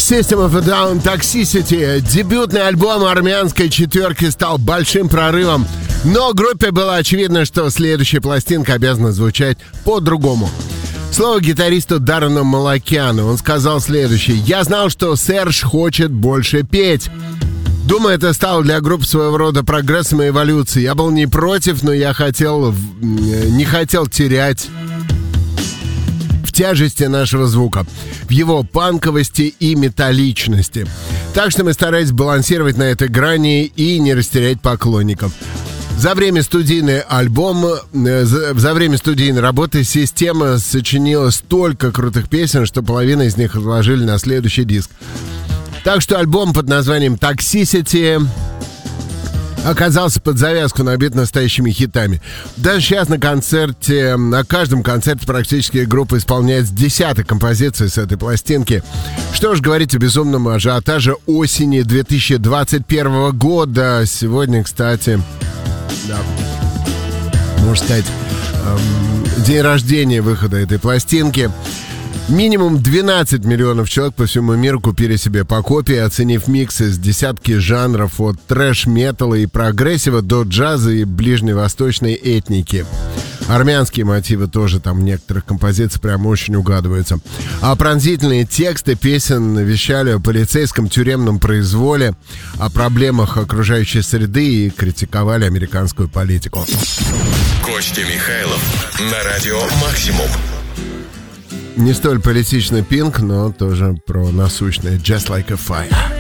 System of a Down, Toxicity. Дебютный альбом армянской четверки стал большим прорывом, но группе было очевидно, что следующая пластинка обязана звучать по-другому. Слово гитаристу Даррену Малакяну. Он сказал следующее: «Я знал, что Серж хочет больше петь. Думаю, это стало для группы своего рода прогрессом и эволюцией. Я был не против, но я не хотел терять в тяжести нашего звука, в его панковости и металличности. Так что мы старались балансировать на этой грани и не растерять поклонников». За время студийной работы система сочинила столько крутых песен, что половину из них отложили на следующий диск. Так что альбом под названием Toxicity оказался под завязку набит настоящими хитами. Даже сейчас на каждом концерте практически группа исполняет с десяток композиций с этой пластинки. Что ж говорить о безумном ажиотаже осени 2021 года. Сегодня, кстати, да, можно сказать, день рождения выхода этой пластинки. Минимум 12 миллионов человек по всему миру купили себе по копии, оценив микс из десятки жанров от трэш-металла и прогрессива до джаза и ближневосточной этники. Армянские мотивы тоже там в некоторых композициях прям очень угадываются. А пронзительные тексты песен вещали о полицейском тюремном произволе, о проблемах окружающей среды и критиковали американскую политику. Костя Михайлов на радио «Максимум». Не столь политичный Пинк, но тоже про насущное «Just Like a Fire».